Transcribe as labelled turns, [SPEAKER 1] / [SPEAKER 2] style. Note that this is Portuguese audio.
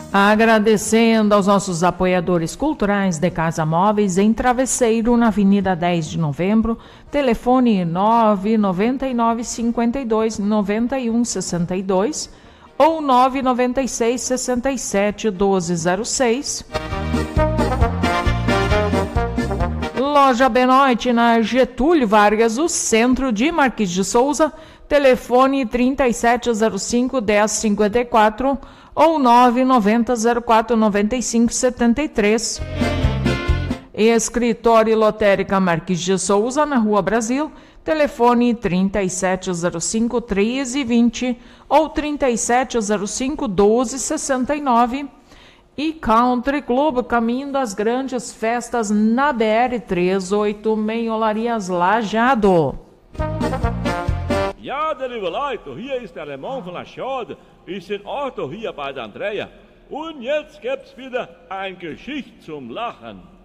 [SPEAKER 1] Agradecendo aos nossos apoiadores culturais de Casa Móveis em Travesseiro, na Avenida 10 de Novembro, telefone 999 52 91 62 ou 996 67 1206. Loja Benoit, na Getúlio Vargas, o centro de Marquês de Souza, telefone 3705 1054 ou 990 04 95 73. Escritório Lotérica Marquês de Souza, na Rua Brasil, telefone 3705 1320 ou 3705 1269. E Country Club, caminho das grandes festas na BR-386, Olarias Lajeado.
[SPEAKER 2] Ja, der liebe Leute, hier ist der Raymond von der Schade. Ich bin auch hier bei der Andrea. Und jetzt gibt's wieder eine Geschichte zum Lachen.